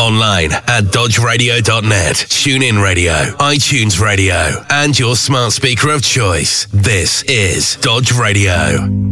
Online at dodgeradio.net, TuneIn Radio, iTunes Radio, and your smart speaker of choice. This is Dodge Radio.